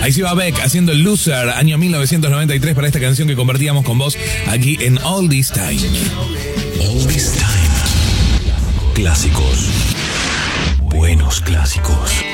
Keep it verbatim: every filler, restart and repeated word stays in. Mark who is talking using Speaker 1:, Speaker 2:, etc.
Speaker 1: Ahí se va Beck haciendo el Loser, año mil novecientos noventa y tres, para esta canción que compartíamos con vos aquí en All This Time.
Speaker 2: All This Time. Clásicos. Buenos clásicos.